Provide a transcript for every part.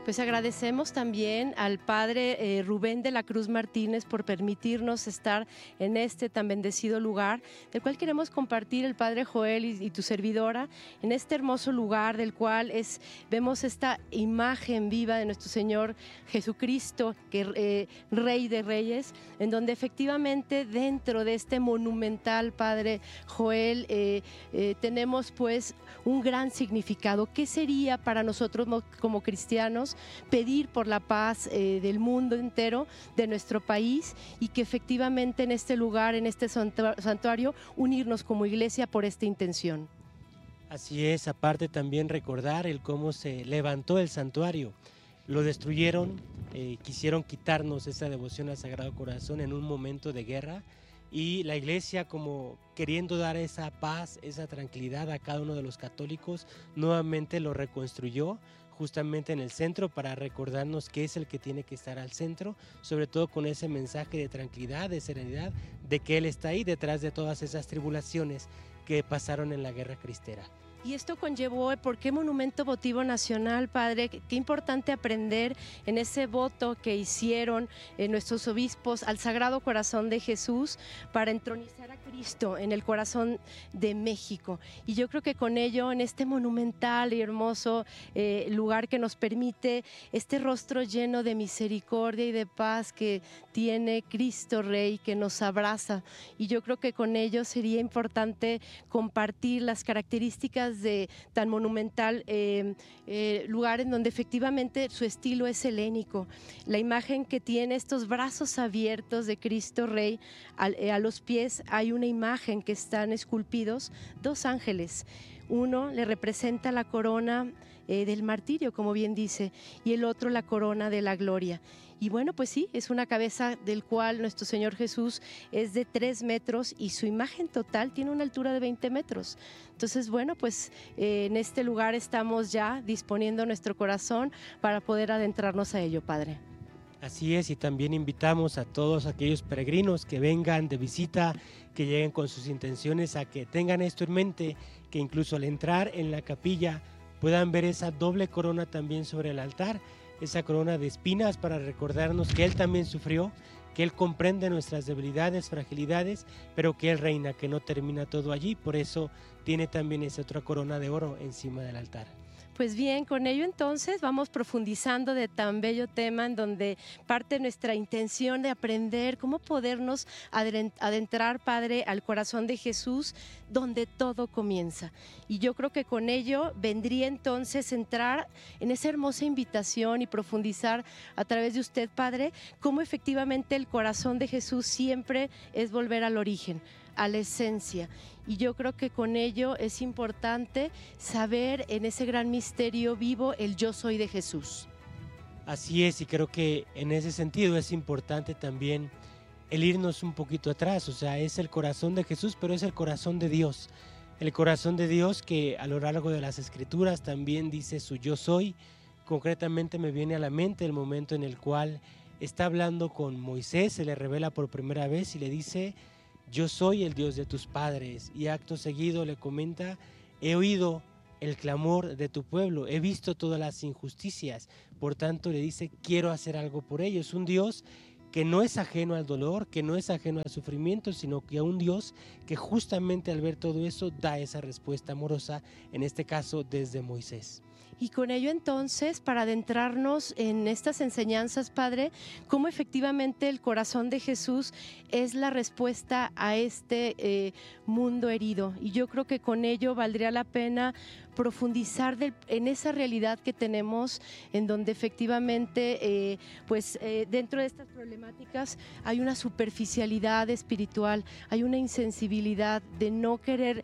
Pues agradecemos también al padre Rubén de la Cruz Martínez por permitirnos estar en este tan bendecido lugar, del cual queremos compartir el padre Joel y tu servidora, en este hermoso lugar del cual vemos esta imagen viva de nuestro Señor Jesucristo, que Rey de Reyes, en donde efectivamente dentro de este monumental padre Joel tenemos pues un gran significado. ¿Qué sería para nosotros como cristianos pedir por la paz del mundo entero, de nuestro país, y que efectivamente en este lugar, en este santuario, unirnos como iglesia por esta intención? Así es, aparte también recordar el cómo se levantó el santuario. Lo destruyeron, quisieron quitarnos esa devoción al Sagrado Corazón en un momento de guerra, y la iglesia, como queriendo dar esa paz, esa tranquilidad a cada uno de los católicos, nuevamente lo reconstruyó justamente en el centro para recordarnos que es el que tiene que estar al centro, sobre todo con ese mensaje de tranquilidad, de serenidad, de que Él está ahí detrás de todas esas tribulaciones que pasaron en la guerra cristera. Y esto conllevó, ¿por qué monumento votivo nacional, padre? Qué importante aprender en ese voto que hicieron nuestros obispos al Sagrado Corazón de Jesús para entronizar a Cristo en el corazón de México. Y yo creo que con ello, en este monumental y hermoso lugar que nos permite este rostro lleno de misericordia y de paz que tiene Cristo Rey, que nos abraza. Y yo creo que con ello sería importante compartir las características de tan monumental lugar, en donde efectivamente su estilo es helénico. La imagen que tiene estos brazos abiertos de Cristo Rey, a los pies hay una imagen que están esculpidos dos ángeles. Uno le representa la corona del martirio, como bien dice, y el otro la corona de la gloria. Y bueno, pues sí, es una cabeza del cual nuestro Señor Jesús es de 3 metros y su imagen total tiene una altura de 20 metros. Entonces, bueno, pues en este lugar estamos ya disponiendo nuestro corazón para poder adentrarnos a ello, Padre. Así es, y también invitamos a todos aquellos peregrinos que vengan de visita, que lleguen con sus intenciones, a que tengan esto en mente, que incluso al entrar en la capilla puedan ver esa doble corona también sobre el altar, esa corona de espinas para recordarnos que Él también sufrió, que Él comprende nuestras debilidades, fragilidades, pero que Él reina, que no termina todo allí, por eso tiene también esa otra corona de oro encima del altar. Pues bien, con ello entonces vamos profundizando de tan bello tema, en donde parte nuestra intención de aprender cómo podernos adentrar, Padre, al corazón de Jesús, donde todo comienza. Y yo creo que con ello vendría entonces entrar en esa hermosa invitación y profundizar a través de usted, Padre, cómo efectivamente el corazón de Jesús siempre es volver al origen, a la esencia. Y yo creo que con ello es importante saber en ese gran misterio vivo el yo soy de Jesús. Así es, y creo que en ese sentido es importante también el irnos un poquito atrás, o sea, es el corazón de Jesús, pero es el corazón de Dios. El corazón de Dios que a lo largo de las Escrituras también dice su yo soy. Concretamente me viene a la mente el momento en el cual está hablando con Moisés, se le revela por primera vez y le dice: yo soy el Dios de tus padres, y acto seguido le comenta: he oído el clamor de tu pueblo, he visto todas las injusticias, por tanto le dice: quiero hacer algo por ellos. Un Dios que no es ajeno al dolor, que no es ajeno al sufrimiento, sino que a un Dios que justamente al ver todo eso da esa respuesta amorosa, en este caso desde Moisés. Y con ello entonces, para adentrarnos en estas enseñanzas, Padre, cómo efectivamente el corazón de Jesús es la respuesta a este mundo herido. Y yo creo que con ello valdría la pena profundizar en esa realidad que tenemos, en donde efectivamente dentro de estas problemáticas hay una superficialidad espiritual, hay una insensibilidad de no querer,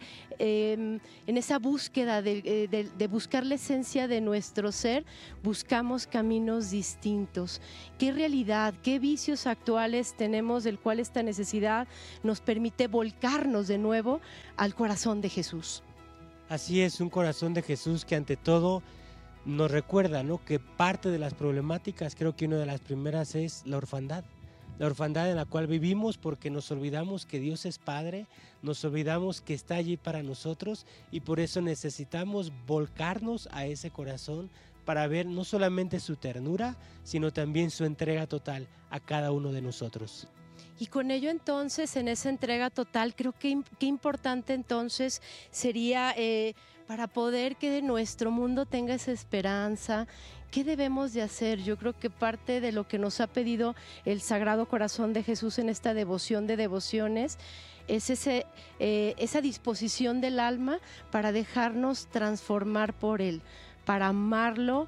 en esa búsqueda de buscar la esencia de nuestro ser, buscamos caminos distintos. ¿Qué realidad, qué vicios actuales tenemos, del cual esta necesidad nos permite volcarnos de nuevo al corazón de Jesús? Así es, un corazón de Jesús que ante todo nos recuerda, ¿no?, que parte de las problemáticas, creo que una de las primeras es la orfandad. la orfandad en la cual vivimos, porque nos olvidamos que Dios es Padre, nos olvidamos que está allí para nosotros y por eso necesitamos volcarnos a ese corazón para ver no solamente su ternura, sino también su entrega total a cada uno de nosotros. Y con ello entonces, en esa entrega total, creo que qué importante entonces sería para poder que nuestro mundo tenga esa esperanza. ¿Qué debemos de hacer? Yo creo que parte de lo que nos ha pedido el Sagrado Corazón de Jesús en esta devoción de devociones es esa disposición del alma para dejarnos transformar por Él, para amarlo,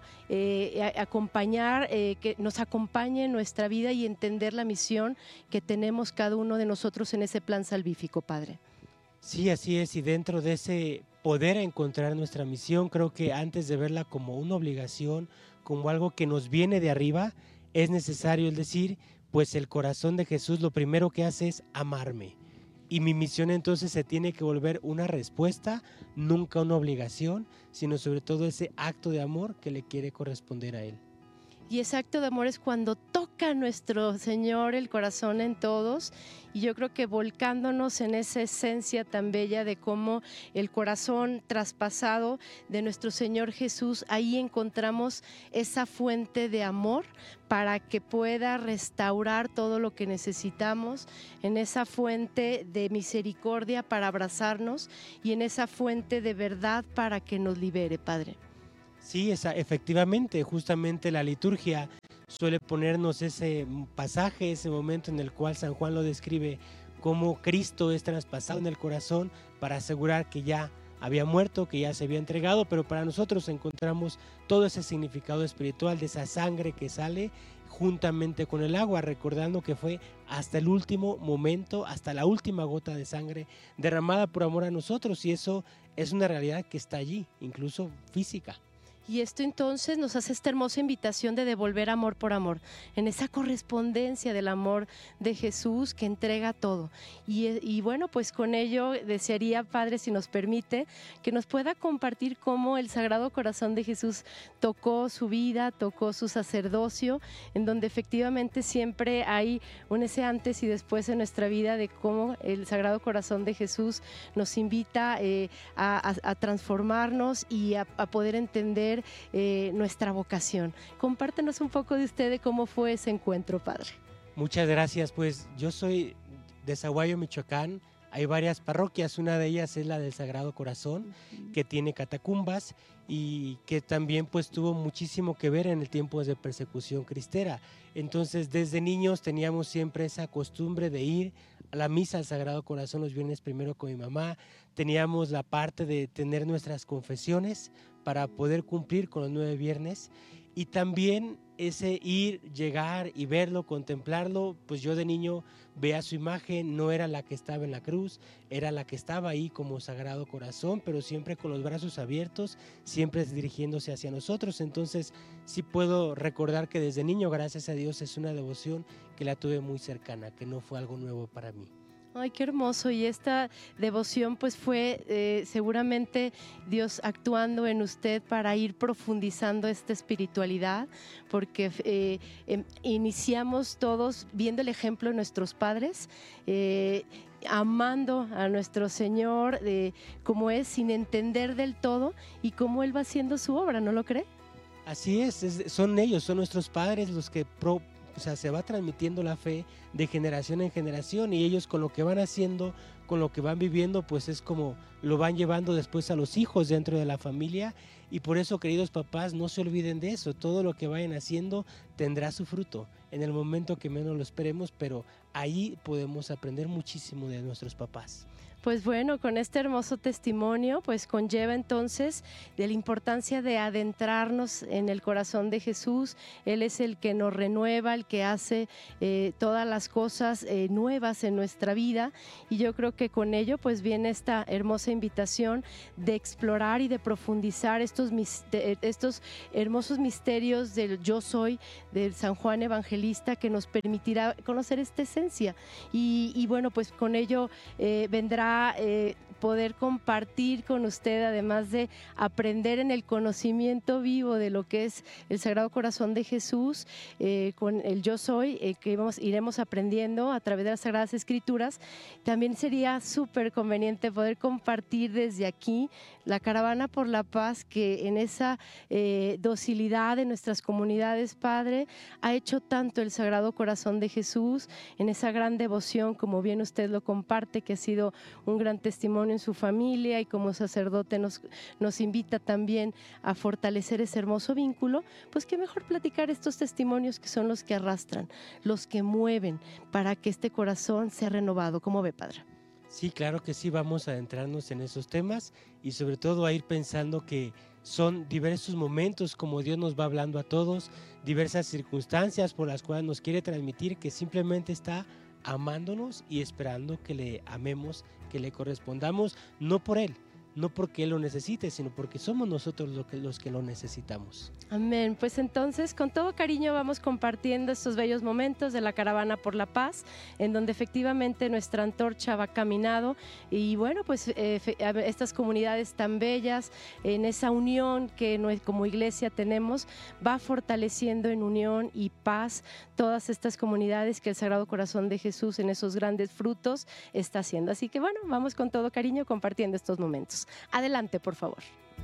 acompañar, que nos acompañe en nuestra vida y entender la misión que tenemos cada uno de nosotros en ese plan salvífico, Padre. Sí, así es, y dentro de ese poder encontrar nuestra misión, creo que antes de verla como una obligación, como algo que nos viene de arriba, es necesario el decir, pues el corazón de Jesús lo primero que hace es amarme. Y mi misión entonces se tiene que volver una respuesta, nunca una obligación, sino sobre todo ese acto de amor que le quiere corresponder a Él. Y ese acto de amor es cuando toca a nuestro Señor el corazón en todos, y yo creo que volcándonos en esa esencia tan bella de cómo el corazón traspasado de nuestro Señor Jesús, ahí encontramos esa fuente de amor para que pueda restaurar todo lo que necesitamos, en esa fuente de misericordia para abrazarnos y en esa fuente de verdad para que nos libere, Padre. Sí, efectivamente, justamente la liturgia suele ponernos ese pasaje, ese momento en el cual San Juan lo describe como Cristo es traspasado en el corazón para asegurar que ya había muerto, que ya se había entregado, pero para nosotros encontramos todo ese significado espiritual de esa sangre que sale juntamente con el agua, recordando que fue hasta el último momento, hasta la última gota de sangre derramada por amor a nosotros, y eso es una realidad que está allí, incluso física. Y esto entonces nos hace esta hermosa invitación de devolver amor por amor, en esa correspondencia del amor de Jesús que entrega todo. Y bueno, pues con ello desearía, Padre, si nos permite, que nos pueda compartir cómo el Sagrado Corazón de Jesús tocó su vida, tocó su sacerdocio, en donde efectivamente siempre hay un ese antes y después en nuestra vida de cómo el Sagrado Corazón de Jesús nos invita a transformarnos y a poder entender nuestra vocación. Compártenos un poco de usted, de cómo fue ese encuentro, Padre. Muchas gracias, pues yo soy de Zaguayo, Michoacán. Hay varias parroquias, una de ellas es la del Sagrado Corazón, que tiene catacumbas y que también pues tuvo muchísimo que ver en el tiempo de persecución cristera. Entonces desde niños teníamos siempre esa costumbre de ir a la misa al Sagrado Corazón los viernes primero con mi mamá. Teníamos la parte de tener nuestras confesiones para poder cumplir con los 9 viernes, y también ese ir, llegar y verlo, contemplarlo. Pues yo de niño veía su imagen, no era la que estaba en la cruz, era la que estaba ahí como Sagrado Corazón, pero siempre con los brazos abiertos, siempre dirigiéndose hacia nosotros. Entonces sí puedo recordar que desde niño, gracias a Dios, es una devoción que la tuve muy cercana, que no fue algo nuevo para mí. Ay, qué hermoso. Y esta devoción pues fue seguramente Dios actuando en usted para ir profundizando esta espiritualidad, porque iniciamos todos viendo el ejemplo de nuestros padres, amando a nuestro Señor como es, sin entender del todo, y cómo Él va haciendo su obra, ¿no lo cree? Así son ellos, son nuestros padres los que se va transmitiendo la fe de generación en generación, y ellos con lo que van haciendo, con lo que van viviendo, pues es como lo van llevando después a los hijos dentro de la familia. Y por eso, queridos papás, no se olviden de eso. Todo lo que vayan haciendo tendrá su fruto en el momento que menos lo esperemos, pero ahí podemos aprender muchísimo de nuestros papás. Pues bueno, con este hermoso testimonio, pues conlleva entonces de la importancia de adentrarnos en el corazón de Jesús. Él es el que nos renueva, el que hace todas las cosas nuevas en nuestra vida, y yo creo que con ello pues viene esta hermosa invitación de explorar y de profundizar estos hermosos misterios del yo soy, del San Juan Evangelista, que nos permitirá conocer esta esencia, y bueno, pues con ello vendrá poder compartir con usted, además de aprender en el conocimiento vivo de lo que es el Sagrado Corazón de Jesús, con el Yo Soy, que iremos aprendiendo a través de las Sagradas Escrituras. También sería súper conveniente poder compartir desde aquí la Caravana por la Paz, que en esa docilidad de nuestras comunidades, Padre, ha hecho tanto el Sagrado Corazón de Jesús, en esa gran devoción, como bien usted lo comparte, que ha sido un gran testimonio en su familia, y como sacerdote nos invita también a fortalecer ese hermoso vínculo. Pues qué mejor platicar estos testimonios, que son los que arrastran, los que mueven para que este corazón sea renovado. ¿Cómo ve, Padre? Sí, claro que sí, vamos a adentrarnos en esos temas y sobre todo a ir pensando que son diversos momentos como Dios nos va hablando a todos, diversas circunstancias por las cuales nos quiere transmitir que simplemente está amándonos y esperando que le amemos, que le correspondamos, no por Él, no porque Él lo necesite, sino porque somos nosotros los que lo necesitamos. Amén. Pues entonces, con todo cariño vamos compartiendo estos bellos momentos de la Caravana por la Paz, en donde efectivamente nuestra antorcha va caminado, y bueno, pues estas comunidades tan bellas, en esa unión que como iglesia tenemos, va fortaleciendo en unión y paz todas estas comunidades que el Sagrado Corazón de Jesús, en esos grandes frutos, está haciendo. Así que bueno, vamos con todo cariño compartiendo estos momentos. Adelante, por favor.